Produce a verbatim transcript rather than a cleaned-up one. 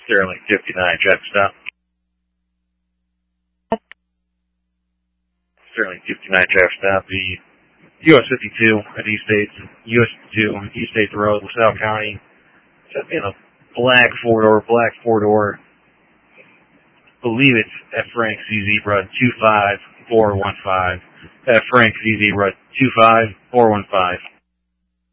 Sterling fifty-nine, check stop. Sterling fifty-nine, check stop. The U S fifty-two at East eighth, U S fifty-two, East eighth Road, LaSalle County. It's in a black four-door, black four-door. Believe it's at Frank C Zebra two five four one five. At Frank C Zebra two five four one five.